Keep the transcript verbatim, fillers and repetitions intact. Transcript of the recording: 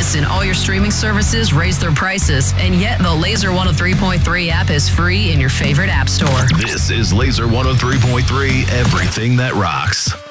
Listen, all your streaming services raise their prices, and yet the Laser one oh three point three app is free in your favorite app store. This is Laser one oh three point three, everything that rocks.